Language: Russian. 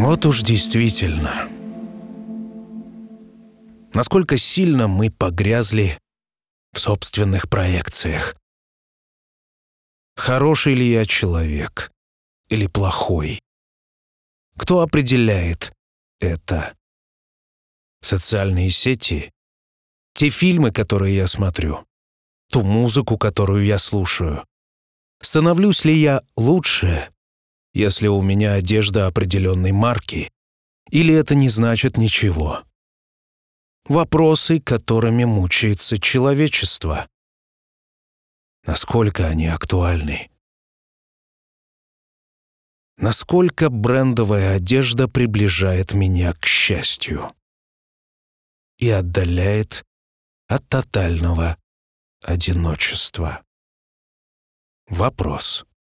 Вот уж действительно. Насколько сильно мы погрязли в собственных проекциях. Хороший ли я человек или плохой? Кто определяет это? Социальные сети? Те фильмы, которые я смотрю? Ту музыку, которую я слушаю? Становлюсь ли я лучше, если у меня одежда определенной марки? Или это не значит ничего? Вопросы, которыми мучается человечество. Насколько они актуальны? Насколько брендовая одежда приближает меня к счастью и отдаляет от тотального одиночества? Вопрос.